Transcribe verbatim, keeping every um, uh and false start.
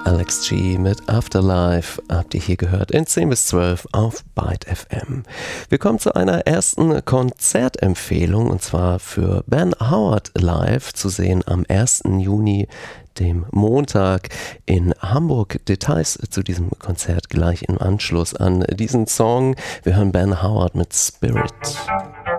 Alex G mit Afterlife habt ihr hier gehört in zehn bis zwölf auf Byte F M. Wir kommen zu einer ersten Konzertempfehlung, und zwar für Ben Howard live zu sehen am ersten Juni, dem Montag in Hamburg. Details zu diesem Konzert gleich im Anschluss an diesen Song. Wir hören Ben Howard mit Spirit.